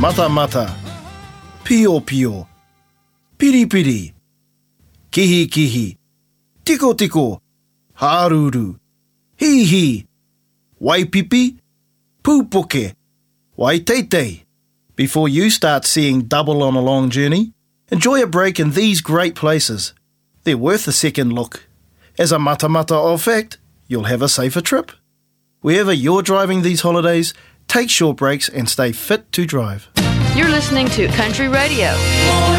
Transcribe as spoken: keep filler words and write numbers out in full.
Mata mata, pio pio, piri piri, kihi kihi, tiko tiko, haruru, hi hi, waipipi, pupuke, waiteitei. Before you start seeing double on a long journey, enjoy a break in these great places. They're worth a second look. As a matamata of fact, you'll have a safer trip. Wherever you're driving these holidays, take short breaks and stay fit to drive. You're listening to Country Radio.